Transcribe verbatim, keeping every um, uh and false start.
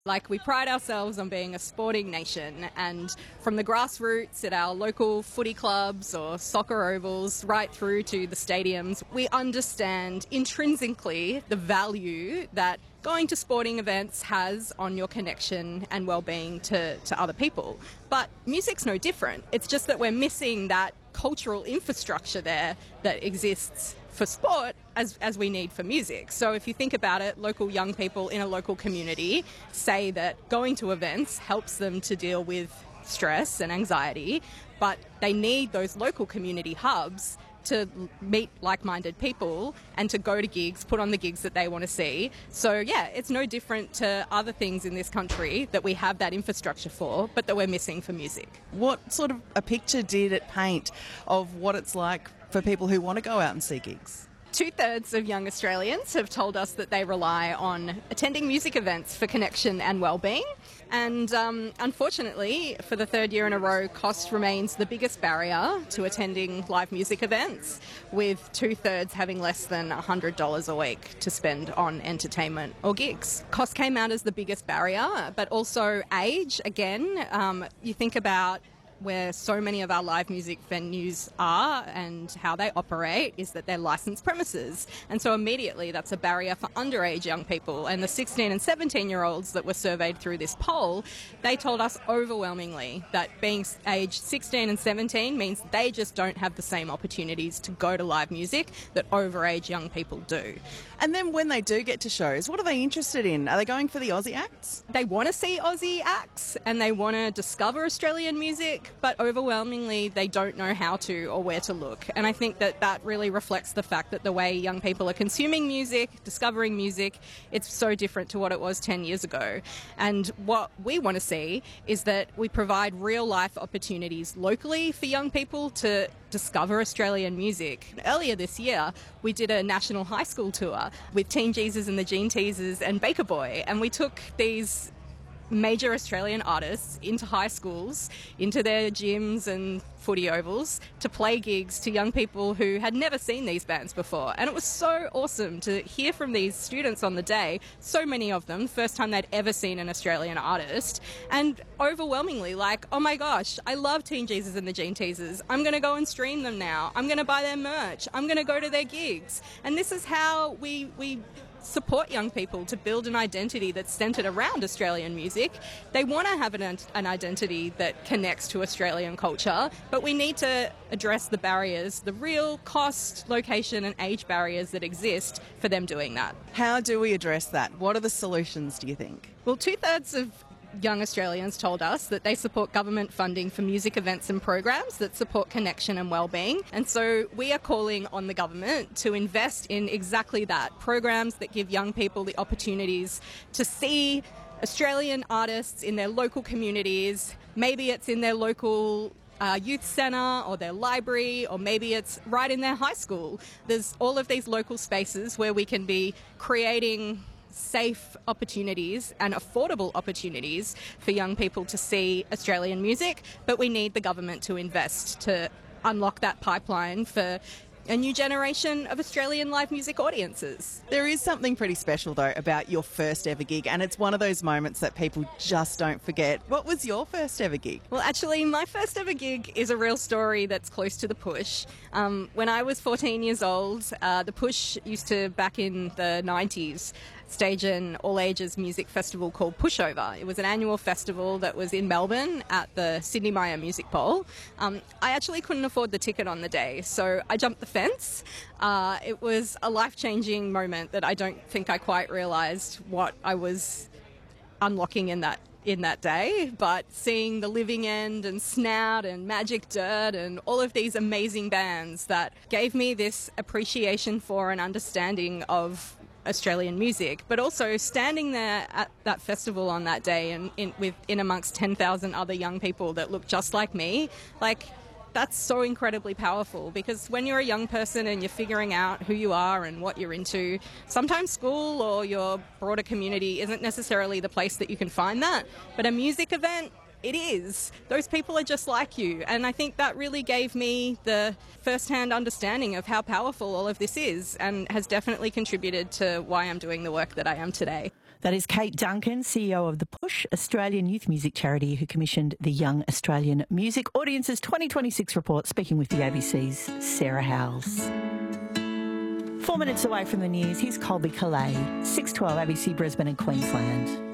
Like, we pride ourselves on being a sporting nation, and from the grassroots at our local footy clubs or soccer ovals right through to the stadiums, we understand intrinsically the value that going to sporting events has on your connection and well-being to, to other people. But music's no different. It's just that we're missing that cultural infrastructure there that exists for sport as, as we need for music. So if you think about it, local young people in a local community say that going to events helps them to deal with stress and anxiety, but they need those local community hubs to meet like-minded people and to go to gigs, put on the gigs that they want to see. So yeah, it's no different to other things in this country that we have that infrastructure for, but that we're missing for music. What sort of a picture did it paint of what it's like for people who want to go out and see gigs? Two-thirds of young Australians have told us that they rely on attending music events for connection and well-being. And um, unfortunately, for the third year in a row, cost remains the biggest barrier to attending live music events, with two-thirds having less than one hundred dollars a week to spend on entertainment or gigs. Cost came out as the biggest barrier, but also age. Again, um, you think about where so many of our live music venues are and how they operate is that they're licensed premises. And so immediately that's a barrier for underage young people. And the sixteen and seventeen year olds that were surveyed through this poll, they told us overwhelmingly that being aged sixteen and seventeen means they just don't have the same opportunities to go to live music that overage young people do. And then when they do get to shows, what are they interested in? Are they going for the Aussie acts? They want to see Aussie acts and they want to discover Australian music, but overwhelmingly they don't know how to or where to look. And I think that that really reflects the fact that the way young people are consuming music, discovering music, it's so different to what it was ten years ago. And what we want to see is that we provide real life opportunities locally for young people to discover Australian music. Earlier this year, we did a national high school tour with Teen Jesus and the Gene Teasers and Baker Boy, and we took these major Australian artists into high schools, into their gyms and footy ovals to play gigs to young people who had never seen these bands before. And it was so awesome to hear from these students on the day, so many of them, first time they'd ever seen an Australian artist, and overwhelmingly like, oh my gosh, I love Teen Jesus and the Gene Teasers. I'm going to go and stream them now. I'm going to buy their merch. I'm going to go to their gigs. And this is how we we support young people to build an identity that's centred around Australian music. They want to have an, an identity that connects to Australian culture, but we need to address the barriers, the real cost, location and age barriers that exist for them doing that. How do we address that? What are the solutions, do you think? Well, two-thirds of young Australians told us that they support government funding for music events and programs that support connection and well-being. And so we are calling on the government to invest in exactly that, programs that give young people the opportunities to see Australian artists in their local communities. Maybe it's in their local Uh, youth centre or their library, or maybe it's right in their high school. There's all of these local spaces where we can be creating safe opportunities and affordable opportunities for young people to see Australian music, but we need the government to invest to unlock that pipeline for a new generation of Australian live music audiences. There is something pretty special, though, about your first ever gig, and it's one of those moments that people just don't forget. What was your first ever gig? Well, actually, my first ever gig is a real story that's close to The Push. Um, when I was fourteen years old, uh, The Push used to, back in the nineties, stage an all-ages music festival called Pushover. It was an annual festival that was in Melbourne at the Sydney Myer Music Bowl. Um, I actually couldn't afford the ticket on the day, so I jumped the fence. Uh, it was a life-changing moment that I don't think I quite realised what I was unlocking in that in that day, but seeing the Living End and Snout and Magic Dirt and all of these amazing bands that gave me this appreciation for and understanding of Australian music, but also standing there at that festival on that day and in, with in amongst ten thousand other young people that look just like me, like, that's so incredibly powerful, because when you're a young person and you're figuring out who you are and what you're into, sometimes school or your broader community isn't necessarily the place that you can find that, but a music event, it is. Those people are just like you. And I think that really gave me the first-hand understanding of how powerful all of this is, and has definitely contributed to why I'm doing the work that I am today. That is Kate Duncan, C E O of The Push, Australian youth music charity who commissioned the Young Australian Music Audiences twenty twenty-six report, speaking with the A B C's Sarah Howells. Four minutes away from the news, here's Colby Calais, six twelve A B C Brisbane and Queensland.